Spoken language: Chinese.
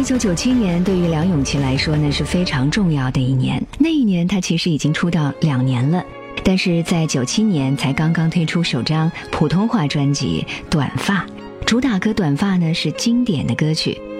1997年对于梁咏琪来说呢是非常重要的一年，那一年她其实已经出道2年了，但是在97年才刚刚推出首张普通话专辑《短发》，主打歌《短发》呢是经典的歌曲，